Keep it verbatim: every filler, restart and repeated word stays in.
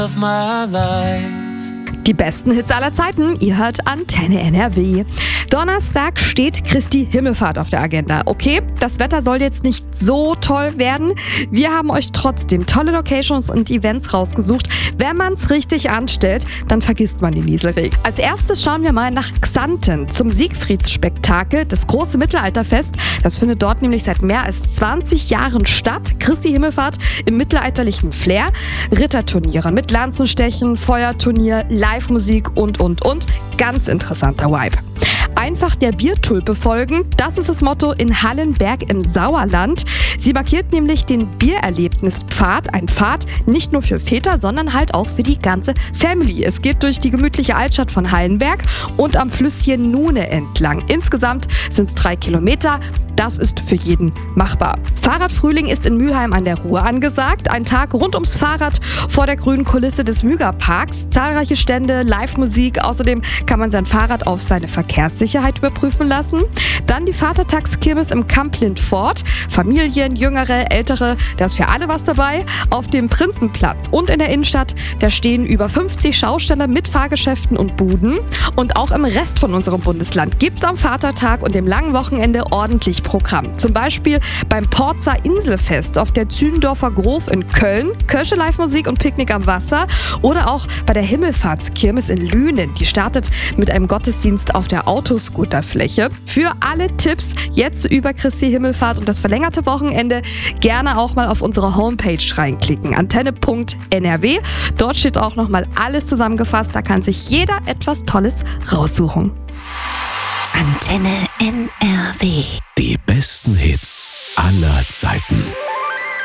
of my life. Die besten Hits aller Zeiten, ihr hört Antenne N R W. Donnerstag steht Christi Himmelfahrt auf der Agenda. Okay, das Wetter soll jetzt nicht so toll werden. Wir haben euch trotzdem tolle Locations und Events rausgesucht. Wenn man es richtig anstellt, dann vergisst man den Nieselregen. Als erstes schauen wir mal nach Xanten zum Siegfriedsspektakel, das große Mittelalterfest. Das findet dort nämlich seit mehr als zwanzig Jahren statt. Christi Himmelfahrt im mittelalterlichen Flair. Ritterturniere mit Lanzenstechen, Feuerturnier, Live-Musik und, und, und. Ganz interessanter Vibe. Einfach der Biertulpe folgen, das ist das Motto in Hallenberg im Sauerland. Sie markiert nämlich den Biererlebnispfad, ein Pfad nicht nur für Väter, sondern halt auch für die ganze Family. Es geht durch die gemütliche Altstadt von Hallenberg und am Flüsschen Nune entlang. Insgesamt sind es drei Kilometer. Das ist für jeden machbar. Fahrradfrühling ist in Mülheim an der Ruhr angesagt. Ein Tag rund ums Fahrrad vor der grünen Kulisse des Mügerparks. Zahlreiche Stände, Live-Musik. Außerdem kann man sein Fahrrad auf seine Verkehrssicherheit überprüfen lassen. Dann die Vatertagskirmes im Camp Lindfort. Familien, Jüngere, Ältere, da ist für alle was dabei. Auf dem Prinzenplatz und in der Innenstadt, da stehen über fünfzig Schausteller mit Fahrgeschäften und Buden. Und auch im Rest von unserem Bundesland gibt es am Vatertag und dem langen Wochenende ordentlich Programm. Zum Beispiel beim Porzer Inselfest auf der Zündorfer Grof in Köln, Kölsche Live-Musik und Picknick am Wasser oder auch bei der Himmelfahrtskirmes in Lünen. Die startet mit einem Gottesdienst auf der Autoscooterfläche. Für alle Tipps jetzt über Christi Himmelfahrt und das verlängerte Wochenende gerne auch mal auf unsere Homepage reinklicken, antenne punkt N R W. Dort steht auch nochmal alles zusammengefasst, da kann sich jeder etwas Tolles raussuchen. Antenne N R W. Die besten Hits aller Zeiten.